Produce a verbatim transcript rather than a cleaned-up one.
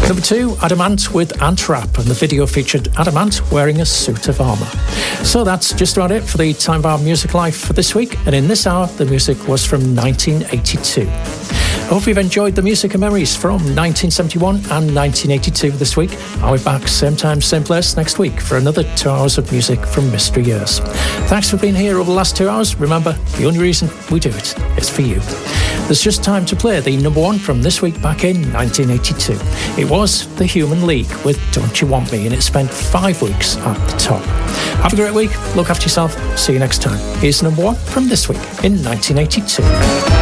Number two, Adamant with Ant-Rap, and the video featured Adamant wearing a suit of armour. So that's just about it for the Time of Our Music Life for this week, and in this hour the music was from nineteen eighty-two. I hope you've enjoyed the music and memories from nineteen seventy-one and nineteen eighty-two this week. I'll be back same time, same place next week for another two hours of music from Mystery Years. Thanks for being here over the last two hours. Remember, the only reason we do it is for you. There's just time to play the number one from this week back in nineteen eighty-two. It was The Human League with Don't You Want Me, and it spent five weeks at the top. Have a great week. Look after yourself. See you next time. Here's number one from this week in nineteen eighty-two.